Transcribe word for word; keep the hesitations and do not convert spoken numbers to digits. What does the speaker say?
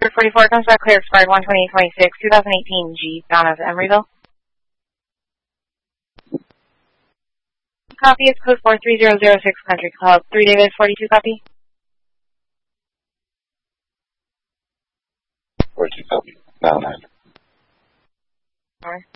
forty-four comes back clear, expired one twenty twenty-six, twenty eighteen G, down as Emeryville. Copy is code four three zero zero six, Country Club, three David, forty-two, copy. forty-two, copy. Now nine. Alright.